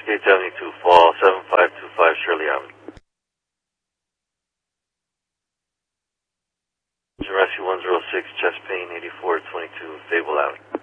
6872, fall 7525 Shirley Avenue. Rescue 106, chest pain 8422, Fable Avenue.